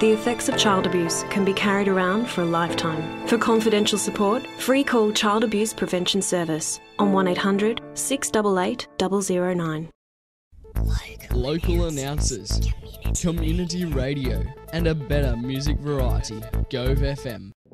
The effects of child abuse can be carried around for a lifetime. For confidential support, free call Child Abuse Prevention Service on 1800 688 009. Local announcers, community radio, and a better music variety. Gove FM.